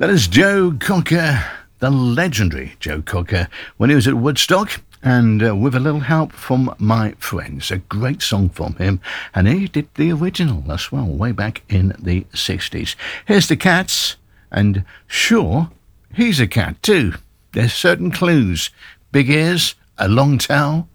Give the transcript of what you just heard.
That is Joe Cocker, the legendary Joe Cocker, when he was at Woodstock, and with a little help from my friends. A great song from him, and he did the original as well, way back in the 60s. Here's the Cats, and sure, he's a cat too. There's certain clues. Big ears, a long tail,